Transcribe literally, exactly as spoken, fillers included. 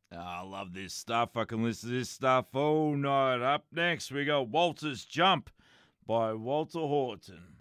Ah, I love this stuff. I can listen to this stuff all night. Up next, we got Walter's Jump by Walter Horton.